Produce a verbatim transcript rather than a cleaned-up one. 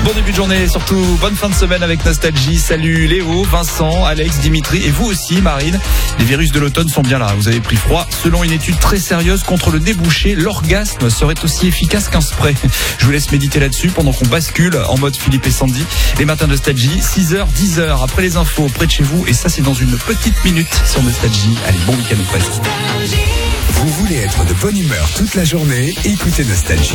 Bon début de journée et surtout bonne fin de semaine avec Nostalgie. Salut Léo, Vincent, Alex, Dimitri et vous aussi Marine. Les virus de l'automne sont bien là, vous avez pris froid. Selon une étude très sérieuse contre le nez bouché, l'orgasme serait aussi efficace qu'un spray. Je vous laisse méditer là-dessus pendant qu'on bascule en mode Philippe et Sandy. Les matins Nostalgie, six heures, dix heures après les infos près de chez vous et ça c'est dans une petite minute sur Nostalgie. Allez, bon week-end presque. Vous voulez être de bonne humeur toute la journée? Écoutez Nostalgie.